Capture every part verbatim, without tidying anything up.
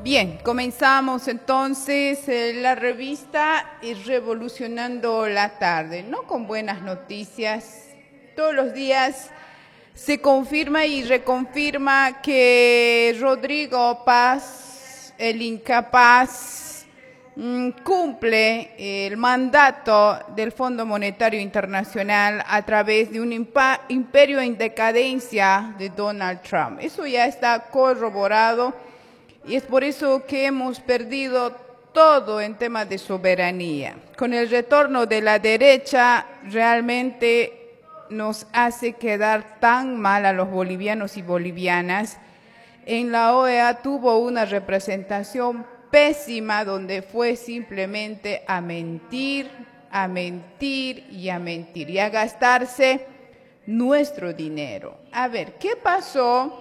Bien, comenzamos entonces eh, la revista Revolucionando la Tarde, ¿no? Con buenas noticias. Todos los días se confirma y reconfirma que Rodrigo Paz, el incapaz, mmm, cumple el mandato del Fondo Monetario Internacional a través de un imperio en decadencia de Donald Trump. Eso ya está corroborado. Y es por eso que hemos perdido todo en temas de soberanía. Con el retorno de la derecha, realmente nos hace quedar tan mal a los bolivianos y bolivianas. En la O E A tuvo una representación pésima donde fue simplemente a mentir, a mentir y a mentir y a gastarse nuestro dinero. A ver, ¿qué pasó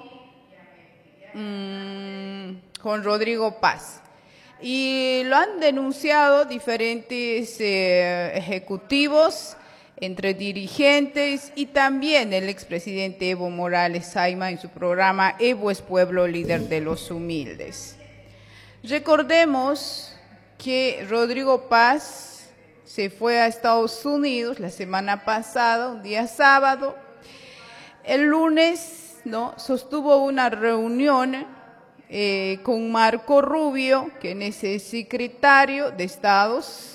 mmm, con Rodrigo Paz? Y lo han denunciado diferentes eh, ejecutivos, entre dirigentes y también el expresidente Evo Morales Saima en su programa Evo es Pueblo, líder de los humildes. Recordemos que Rodrigo Paz se fue a Estados Unidos la semana pasada, un día sábado. El lunes, ¿no?, sostuvo una reunión eh, con Marco Rubio, quien es el secretario de Estados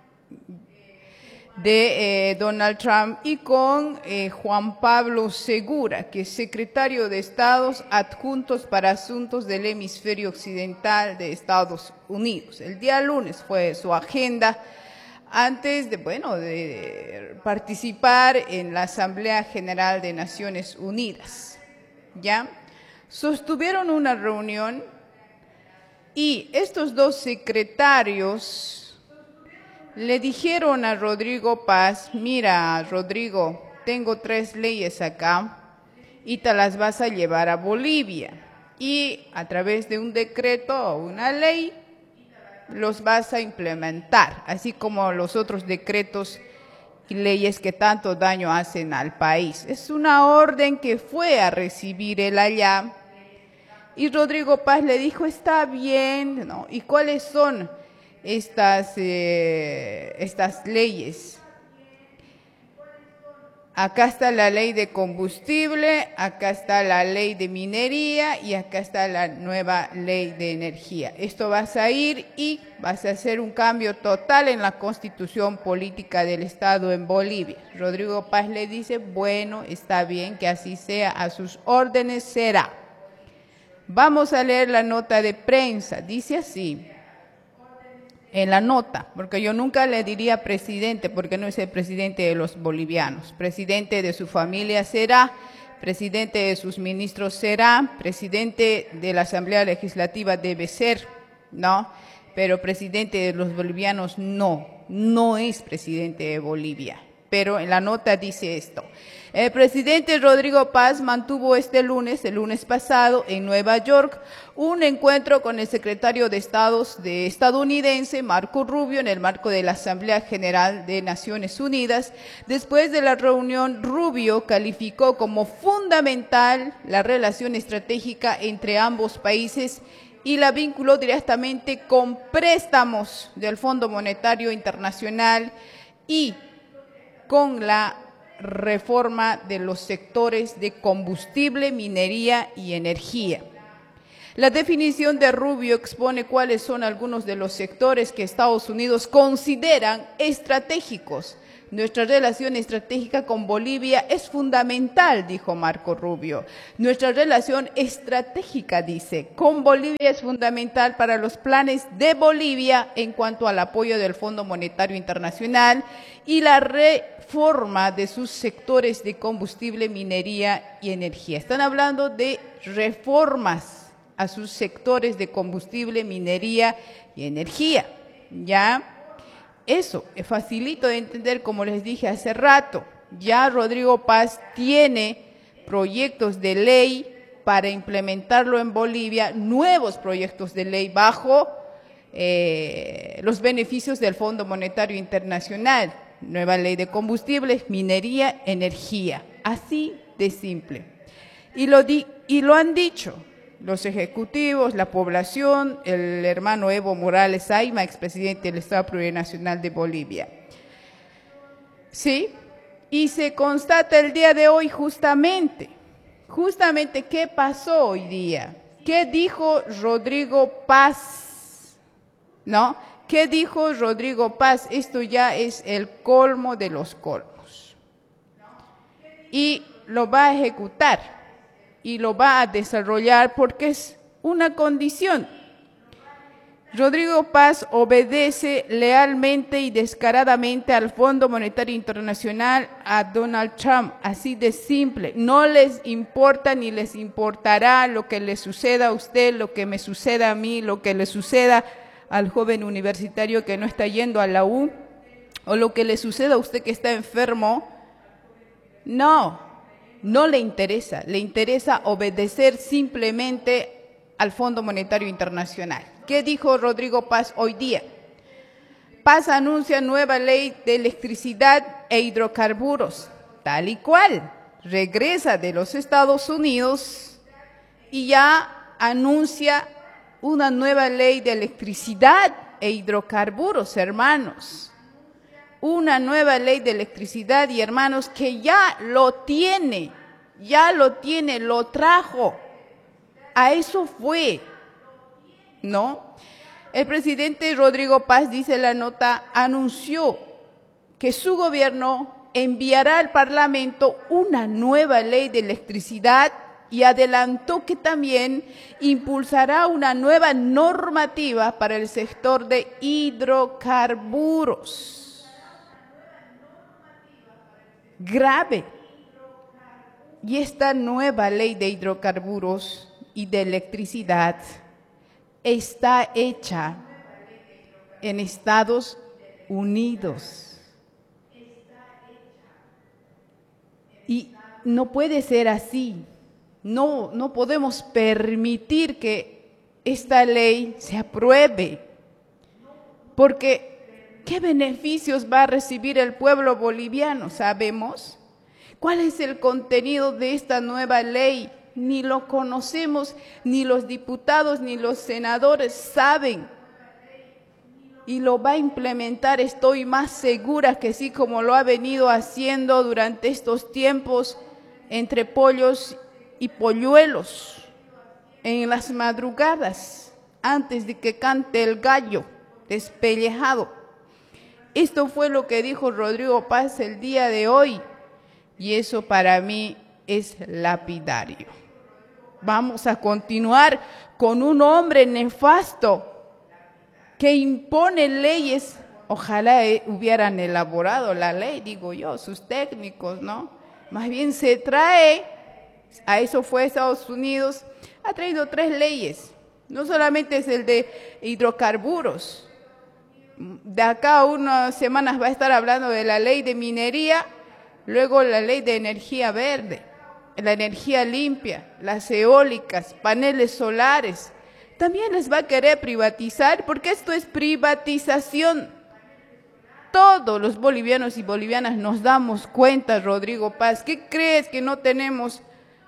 de eh, Donald Trump, y con eh, Juan Pablo Segura, que es secretario de Estados adjuntos para asuntos del hemisferio occidental de Estados Unidos. El día lunes fue su agenda antes de, bueno, de participar en la Asamblea General de Naciones Unidas. ¿Ya? Sostuvieron una reunión y estos dos secretarios le dijeron a Rodrigo Paz: mira, Rodrigo, tengo tres leyes acá y te las vas a llevar a Bolivia. Y a través de un decreto o una ley los vas a implementar, así como los otros decretos y leyes que tanto daño hacen al país. Es una orden que fue a recibir él allá. Y Rodrigo Paz le dijo: está bien, ¿no? ¿Y cuáles son estas, eh, estas leyes? Acá está la ley de combustible, acá está la ley de minería y acá está la nueva ley de energía. Esto vas a ir y vas a hacer un cambio total en la constitución política del Estado en Bolivia. Rodrigo Paz le dice: bueno, está bien, que así sea, a sus órdenes será. Vamos a leer la nota de prensa, dice así. En la nota, porque yo nunca le diría presidente, porque no es el presidente de los bolivianos. Presidente de su familia será, presidente de sus ministros será, presidente de la Asamblea Legislativa debe ser, ¿no? Pero presidente de los bolivianos no, no es presidente de Bolivia. Pero en la nota dice esto: el presidente Rodrigo Paz mantuvo este lunes, el lunes pasado, en Nueva York, un encuentro con el secretario de Estado de estadounidense, Marco Rubio, en el marco de la Asamblea General de Naciones Unidas. Después de la reunión, Rubio calificó como fundamental la relación estratégica entre ambos países y la vinculó directamente con préstamos del Fondo Monetario Internacional y con la reforma de los sectores de combustible, minería y energía. La definición de Rubio expone cuáles son algunos de los sectores que Estados Unidos consideran estratégicos. Nuestra relación estratégica con Bolivia es fundamental, dijo Marco Rubio. Nuestra relación estratégica, dice, con Bolivia es fundamental para los planes de Bolivia en cuanto al apoyo del Fondo Monetario Internacional y la reforma de sus sectores de combustible, minería y energía. Están hablando de reformas a sus sectores de combustible, minería y energía, ¿ya? Eso es facilito de entender, como les dije hace rato. Ya Rodrigo Paz tiene proyectos de ley para implementarlo en Bolivia, nuevos proyectos de ley bajo eh, los beneficios del Fondo Monetario Internacional, nueva ley de combustibles, minería, energía, así de simple. Y lo, di, y lo han dicho, los ejecutivos, la población, el hermano Evo Morales Ayma, expresidente del Estado Plurinacional de Bolivia. ¿Sí? Y se constata el día de hoy justamente, justamente qué pasó hoy día, qué dijo Rodrigo Paz, ¿no? ¿Qué dijo Rodrigo Paz? Esto ya es el colmo de los colmos. Y lo va a ejecutar. Y lo va a desarrollar porque es una condición. Rodrigo Paz obedece lealmente y descaradamente al Fondo Monetario Internacional, a Donald Trump, así de simple. No les importa ni les importará lo que le suceda a usted, lo que me suceda a mí, lo que le suceda al joven universitario que no está yendo a la U, o lo que le suceda a usted que está enfermo. No. No le interesa, le interesa obedecer simplemente al Fondo Monetario Internacional. ¿Qué dijo Rodrigo Paz hoy día? Paz anuncia nueva ley de electricidad e hidrocarburos, tal y cual. Regresa de los Estados Unidos y ya anuncia una nueva ley de electricidad e hidrocarburos, hermanos. Una nueva ley de electricidad y hermanos que ya lo tiene, ya lo tiene, lo trajo. A eso fue, ¿no? El presidente Rodrigo Paz, dice la nota, anunció que su gobierno enviará al Parlamento una nueva ley de electricidad y adelantó que también impulsará una nueva normativa para el sector de hidrocarburos. Grave. Y esta nueva ley de hidrocarburos y de electricidad está hecha en Estados Unidos. Y no puede ser así. No, no podemos permitir que esta ley se apruebe. Porque ¿qué beneficios va a recibir el pueblo boliviano? ¿Sabemos? ¿Cuál es el contenido de esta nueva ley? Ni lo conocemos, ni los diputados, ni los senadores saben. Y lo va a implementar, estoy más segura que sí, como lo ha venido haciendo durante estos tiempos, entre pollos y polluelos, en las madrugadas, antes de que cante el gallo, despellejado. Esto fue lo que dijo Rodrigo Paz el día de hoy y eso para mí es lapidario. Vamos a continuar con un hombre nefasto que impone leyes. Ojalá hubieran elaborado la ley, digo yo, sus técnicos, ¿no? Más bien se trae, a eso fue Estados Unidos, ha traído tres leyes. No solamente es el de hidrocarburos. De acá a unas semanas va a estar hablando de la ley de minería, luego la ley de energía verde, la energía limpia, las eólicas, paneles solares. También les va a querer privatizar, porque esto es privatización. Todos los bolivianos y bolivianas nos damos cuenta, Rodrigo Paz. ¿Qué crees, que no tenemos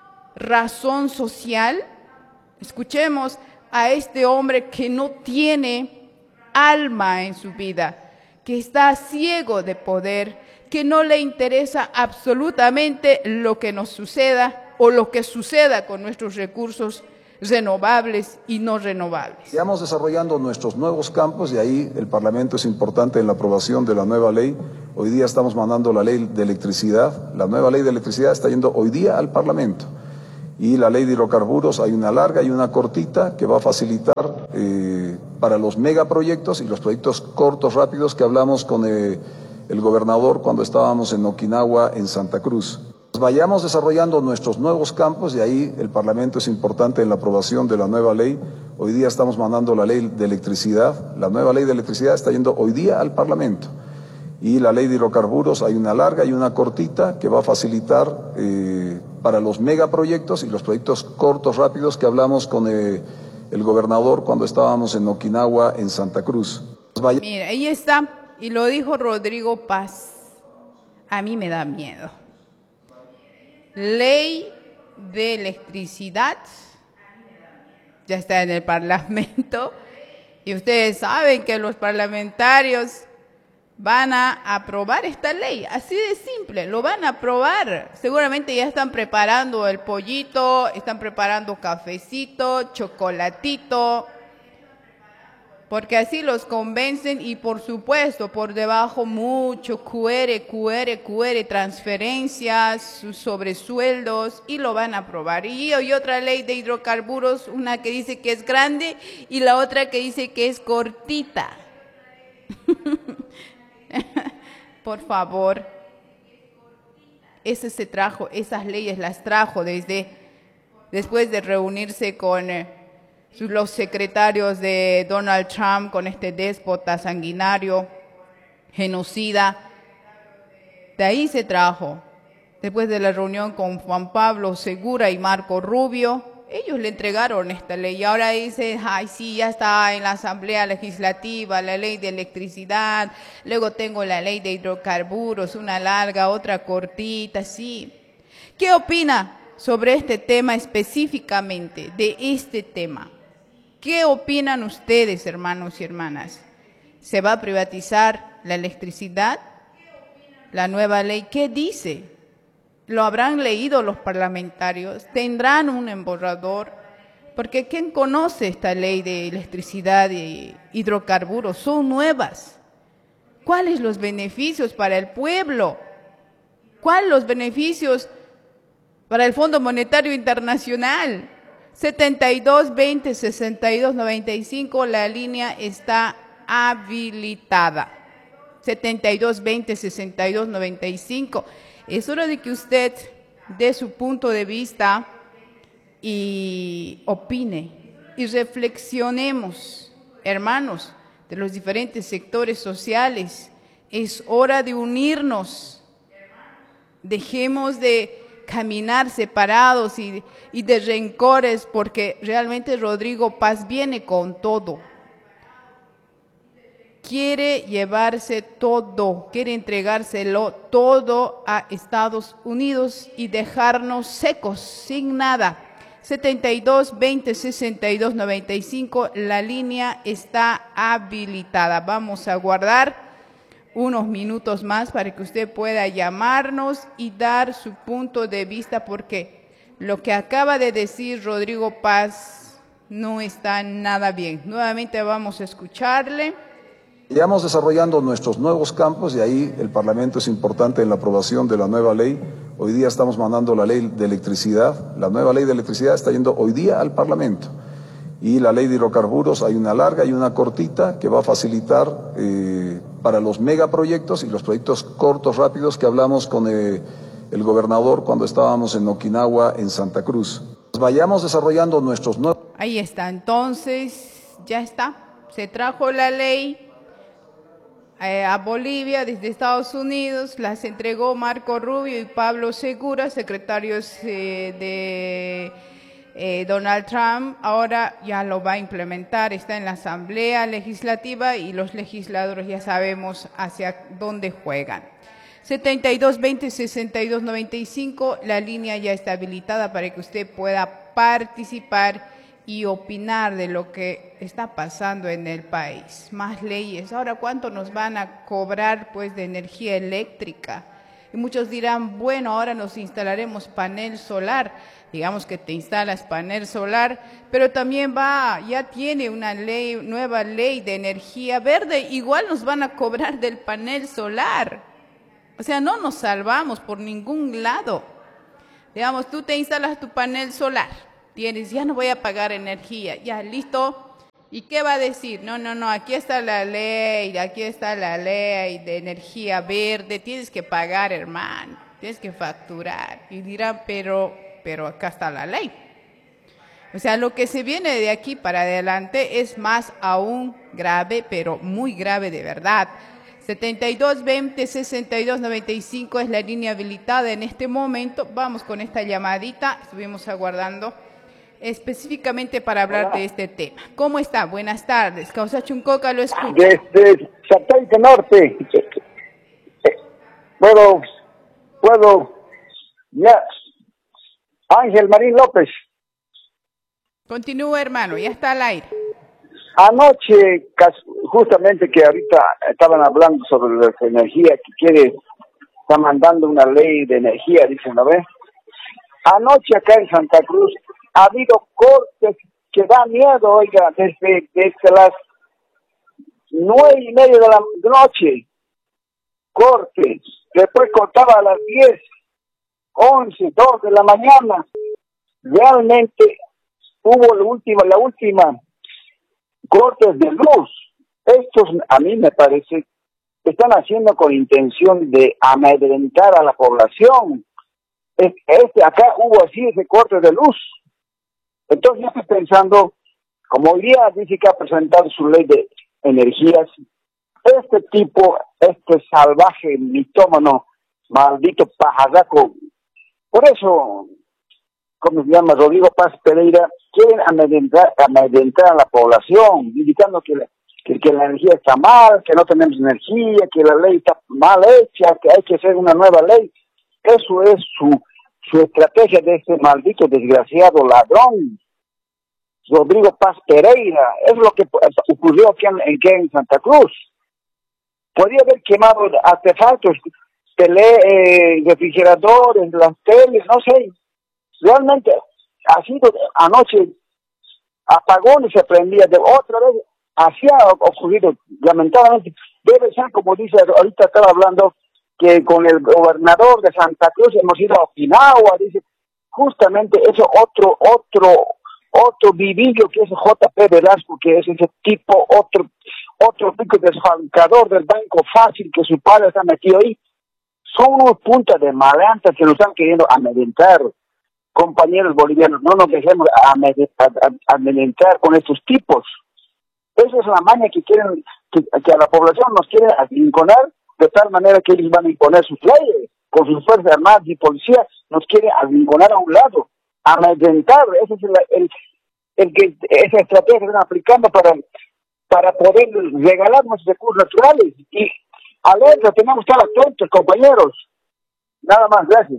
razón social? Escuchemos a este hombre que no tiene alma en su vida, que está ciego de poder, que no le interesa absolutamente lo que nos suceda o lo que suceda con nuestros recursos renovables y no renovables. Estamos desarrollando nuestros nuevos campos y ahí el Parlamento es importante en la aprobación de la nueva ley. Hoy día estamos mandando la ley de electricidad. La nueva ley de electricidad está yendo hoy día al Parlamento. Y la ley de hidrocarburos, hay una larga y una cortita que va a facilitar eh, para los megaproyectos y los proyectos cortos, rápidos, que hablamos con eh, el gobernador cuando estábamos en Okinawa, en Santa Cruz. Vayamos desarrollando nuestros nuevos campos y ahí el Parlamento es importante en la aprobación de la nueva ley. Hoy día estamos mandando la ley de electricidad. La nueva ley de electricidad está yendo hoy día al Parlamento. Y la ley de hidrocarburos, hay una larga y una cortita que va a facilitar eh, para los megaproyectos y los proyectos cortos, rápidos, que hablamos con eh, el gobernador cuando estábamos en Okinawa, en Santa Cruz. Vaya... Mira, ahí está, y lo dijo Rodrigo Paz. A mí me da miedo. Ley de electricidad ya está en el Parlamento, y ustedes saben que los parlamentarios van a aprobar esta ley, así de simple, lo van a aprobar. Seguramente ya están preparando el pollito, están preparando cafecito, chocolatito, porque así los convencen y por supuesto por debajo mucho Q R, Q R, Q R, transferencias, sus sobresueldos y lo van a aprobar. Y, y otra ley de hidrocarburos, una que dice que es grande y la otra que dice que es cortita. Por favor, ese se trajo, esas leyes las trajo desde después de reunirse con eh, los secretarios de Donald Trump, con este déspota sanguinario, genocida. De ahí se trajo, después de la reunión con Juan Pablo Segura y Marco Rubio. Ellos le entregaron esta ley y ahora dice, ay, sí, ya está en la Asamblea Legislativa, la ley de electricidad, luego tengo la ley de hidrocarburos, una larga, otra cortita, sí. ¿Qué opina sobre este tema específicamente, de este tema? ¿Qué opinan ustedes, hermanos y hermanas? ¿Se va a privatizar la electricidad? La nueva ley, ¿qué dice? ¿Lo habrán leído los parlamentarios? ¿Tendrán un emborrador? Porque ¿quién conoce esta ley de electricidad y hidrocarburos? Son nuevas. ¿Cuáles los beneficios para el pueblo? ¿Cuáles los beneficios para el Fondo Monetario Internacional? setenta y dos, veinte, sesenta y dos, noventa y cinco, la línea está habilitada. setenta y dos, veinte, sesenta y dos, noventa y cinco. Es hora de que usted dé su punto de vista y opine y reflexionemos, hermanos, de los diferentes sectores sociales. Es hora de unirnos. Dejemos de caminar separados y, y de rencores, porque realmente Rodrigo Paz viene con todo. Quiere llevarse todo, quiere entregárselo todo a Estados Unidos y dejarnos secos, sin nada. setenta y dos, veinte, sesenta y dos, noventa y cinco, la línea está habilitada. Vamos a guardar unos minutos más para que usted pueda llamarnos y dar su punto de vista, porque lo que acaba de decir Rodrigo Paz no está nada bien. Nuevamente vamos a escucharle. Estamos desarrollando nuestros nuevos campos y ahí el Parlamento es importante en la aprobación de la nueva ley. Hoy día estamos mandando la ley de electricidad. La nueva ley de electricidad está yendo hoy día al Parlamento. Y la ley de hidrocarburos, hay una larga y una cortita que va a facilitar eh, para los megaproyectos y los proyectos cortos, rápidos, que hablamos con eh, el gobernador cuando estábamos en Okinawa, en Santa Cruz. Vayamos desarrollando nuestros nuevos... Ahí está, entonces, ya está. Se trajo la ley a Bolivia desde Estados Unidos, las entregó Marco Rubio y Pablo Segura, secretarios eh, de eh, Donald Trump. Ahora ya lo va a implementar, está en la Asamblea Legislativa y los legisladores ya sabemos hacia dónde juegan. setenta y dos, veinte, sesenta y dos, noventa y cinco, la línea ya está habilitada para que usted pueda participar y opinar de lo que está pasando en el país. Más leyes. Ahora, ¿cuánto nos van a cobrar pues de energía eléctrica? Y muchos dirán, bueno, ahora nos instalaremos panel solar. Digamos que te instalas panel solar, pero también va, ya tiene una ley, nueva ley de energía verde, igual nos van a cobrar del panel solar. O sea, no nos salvamos por ningún lado. Digamos, tú te instalas tu panel solar, tienes, ya no voy a pagar energía, ya, listo. ¿Y qué va a decir? No, no, no, aquí está la ley, aquí está la ley de energía verde, tienes que pagar, hermano, tienes que facturar. Y dirán, pero, pero acá está la ley. O sea, lo que se viene de aquí para adelante es más aún grave, pero muy grave de verdad. setenta y dos, veinte, sesenta y dos, noventa y cinco es la línea habilitada en este momento. Vamos con esta llamadita, estuvimos aguardando específicamente para hablar Hola. de este tema. ¿Cómo está? Buenas tardes. Causa Chuncoca, lo escucho. Desde Satélite Norte. Puedo, puedo, ya. Ángel Marín López. Continúa, hermano, ya está al aire. Anoche, justamente que ahorita estaban hablando sobre la energía que quiere, está mandando una ley de energía, dicen, ¿no ves? Anoche acá en Santa Cruz ha habido cortes que da miedo, oiga, desde, desde las nueve y media de la noche, cortes, después cortaba a las diez, once, dos de la mañana. Realmente hubo la última, la última cortes de luz. Estos a mí me parece que están haciendo con intención de amedrentar a la población. Este, acá hubo así ese corte de luz. Entonces yo estoy pensando, como hoy día dice que ha presentado su ley de energías, este tipo, este salvaje mitómano, maldito pajarraco, por eso, como se llama, Rodrigo Paz Pereira, quieren amedrentar, amedrentar a la población, indicando que la, que, que la energía está mal, que no tenemos energía, que la ley está mal hecha, que hay que hacer una nueva ley. Eso es su, su estrategia de este maldito desgraciado ladrón, Rodrigo Paz Pereira. Es lo que ocurrió aquí en, en, en Santa Cruz. Podría haber quemado artefactos, tele, eh, refrigeradores, las teles, no sé. Realmente ha sido anoche apagón y se prendía de otra vez. Así ha ocurrido, lamentablemente. Debe ser, como dice, ahorita estaba hablando, que con el gobernador de Santa Cruz hemos ido a Okinawa, dice, justamente eso otro, otro, otro vivillo que es J P Velasco, que es ese tipo, otro, otro pico desfalcador del Banco Fácil, que su padre está metido ahí. Son unos puntas de maleantes que nos están queriendo amedrentar, compañeros bolivianos. No nos dejemos amedrentar con estos tipos. Esa es la maña que quieren, que, que a la población nos quieren arrinconar, de tal manera que ellos van a imponer sus leyes, con sus fuerzas armadas y policías, nos quieren arrinconar a un lado, amedrentar. Ese es el, el, el que, esa estrategia que están aplicando para, para poder regalar nuestros recursos naturales. Y alerta, tenemos que estar atentos, compañeros. Nada más, gracias.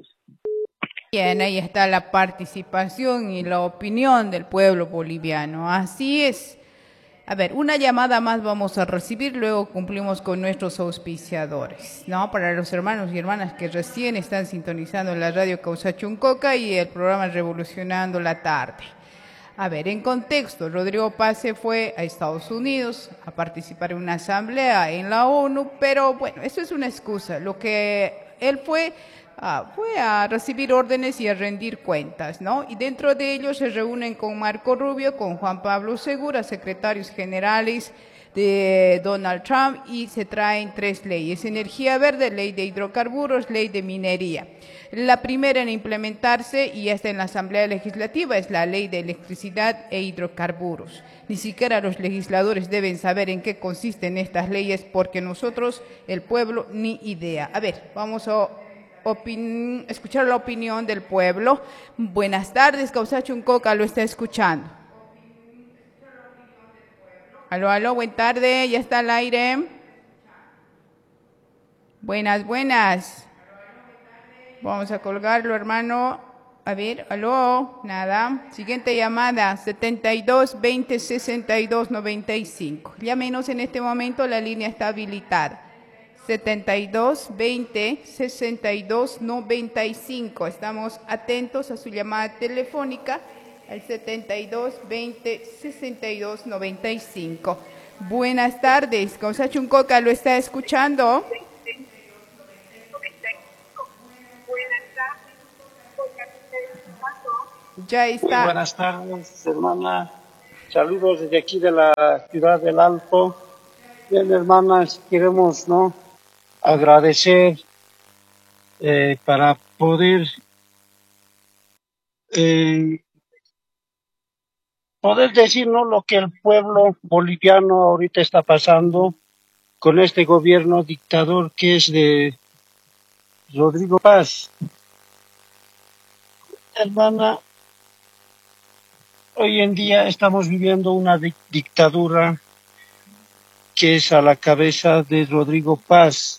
Bien, ahí está la participación y la opinión del pueblo boliviano. Así es. A ver, una llamada más vamos a recibir, luego cumplimos con nuestros auspiciadores, ¿no? Para los hermanos y hermanas que recién están sintonizando la radio Causachuncoca y el programa Revolucionando la Tarde. A ver, en contexto, Rodrigo Paz se fue a Estados Unidos a participar en una asamblea en la ONU, pero bueno, eso es una excusa. Lo que él fue... Ah, fue a recibir órdenes y a rendir cuentas, ¿no? Y dentro de ellos se reúnen con Marco Rubio, con Juan Pablo Segura, secretarios generales de Donald Trump, y se traen tres leyes: energía verde, ley de hidrocarburos, ley de minería. La primera en implementarse, y está en la Asamblea Legislativa, es la ley de electricidad e hidrocarburos. Ni siquiera los legisladores deben saber en qué consisten estas leyes, porque nosotros, el pueblo, ni idea. A ver, vamos a Opin escuchar la opinión del pueblo. Buenas tardes, Causachuncoca lo está escuchando. Aló, aló, buenas tardes, ya está al aire. Buenas, buenas. Vamos a colgarlo, hermano. A ver, aló, nada. Siguiente llamada, setenta y dos, veinte, sesenta y dos, noventa y cinco. Llámenos en este momento, la línea está habilitada. setenta y dos, veinte, sesenta y dos, noventa y cinco. Estamos atentos a su llamada telefónica al setenta y dos, veinte, sesenta y dos, noventa y cinco. Buenas tardes, Causachuncoca lo está escuchando. Ya está. Muy buenas tardes, hermana. Saludos desde aquí de la ciudad del Alto. Bien, hermanas, queremos, ¿no?, agradecer eh, para poder eh, poder decir, ¿no?, lo que el pueblo boliviano ahorita está pasando con este gobierno dictador que es de Rodrigo Paz. Hermana, hoy en día estamos viviendo una di- dictadura que es a la cabeza de Rodrigo Paz.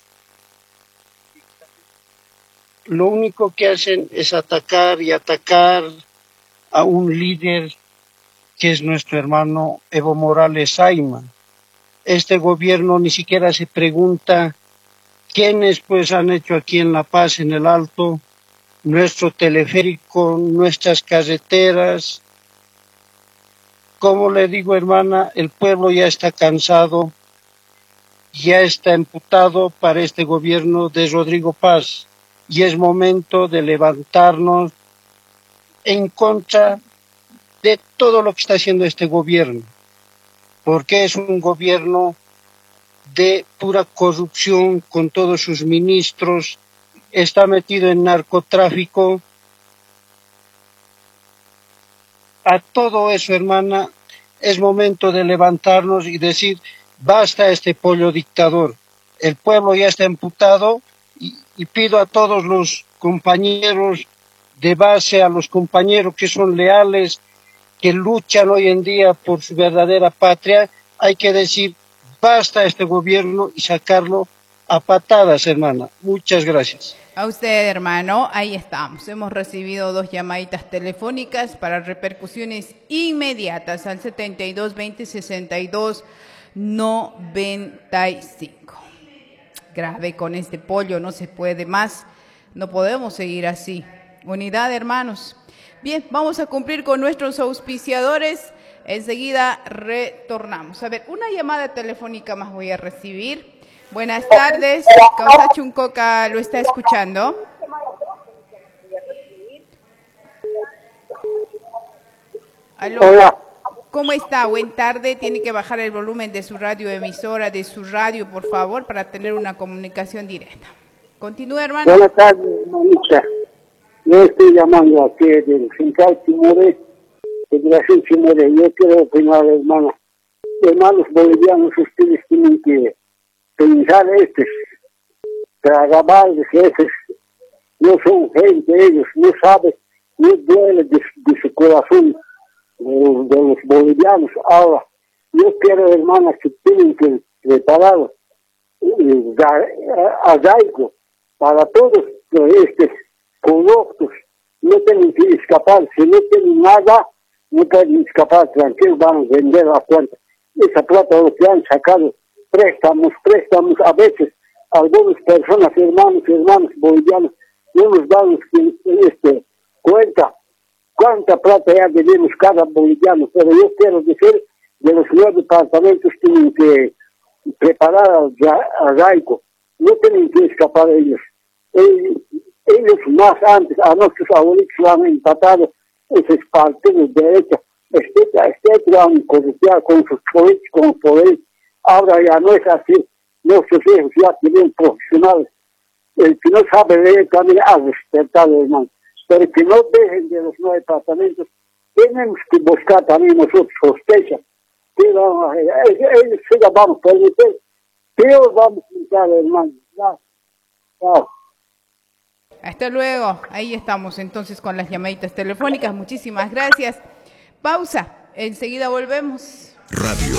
Lo único que hacen es atacar y atacar a un líder que es nuestro hermano Evo Morales Saima. Este gobierno ni siquiera se pregunta quiénes pues han hecho aquí en La Paz, en el Alto, nuestro teleférico, nuestras carreteras. Como le digo, hermana, el pueblo ya está cansado, ya está emputado para este gobierno de Rodrigo Paz, y es momento de levantarnos en contra de todo lo que está haciendo este gobierno, porque es un gobierno de pura corrupción con todos sus ministros, está metido en narcotráfico. A todo eso, hermana, es momento de levantarnos y decir, basta este pollo dictador. El pueblo ya está emputado y, y pido a todos los compañeros de base, a los compañeros que son leales, que luchan hoy en día por su verdadera patria, hay que decir, basta este gobierno y sacarlo a patadas, hermana. Muchas gracias. A usted, hermano, ahí estamos. Hemos recibido dos llamaditas telefónicas para repercusiones inmediatas al setenta y dos veinte sesenta y dos noventa y cinco. Grave con este pollo, no se puede más. No podemos seguir así. Unidad, hermanos. Bien, vamos a cumplir con nuestros auspiciadores. Enseguida retornamos. A ver, una llamada telefónica más voy a recibir. Buenas tardes, Causa Chuncoca lo está escuchando. Aló. Hola. ¿Cómo está? Buen tarde. Tiene que bajar el volumen de su radio emisora, de su radio, por favor, para tener una comunicación directa. Continúe, hermano. Buenas tardes, hermanita. Yo estoy llamando aquí del Central Chimore, Federación Chimore. Yo quiero opinar, hermana. Hermanos bolivianos, ustedes tienen que pensar estos tragabaldes, esos no son gente, ellos no saben, no duele de, de su corazón de, de los bolivianos. Ahora, yo quiero, hermanas, que tienen que preparar eh, azaico para todos estos corruptos, no tienen que escapar, si no tienen nada, no pueden escapar, tranquilos, van a vender la cuenta. Esa plata lo que han sacado, préstamos, préstamos, a veces algunas personas, hermanos, hermanos bolivianos, no nos dan este, cuenta cuánta plata ya debemos cada boliviano, pero yo quiero decir, de los nueve departamentos tienen que preparar al Raico, no tienen que escapar ellos. ellos. Ellos más antes, a nuestros abuelitos lo han empatado, esos partidos de derecha, etcétera, etcétera, han corrupteado con sus políticos, con los poderes. Ahora ya no es así, nuestros hijos ya tienen profesionales. El que no sabe leer también ha respetado, hermano. Pero que no dejen de los nueve departamentos, tenemos que buscar también nosotros sospecha. Pero ellos sí la vamos a permitir, pero vamos a pintar, hermano. Ya, ya. Hasta luego. Ahí estamos entonces con las llamaditas telefónicas. Muchísimas gracias. Pausa. Enseguida volvemos. Radio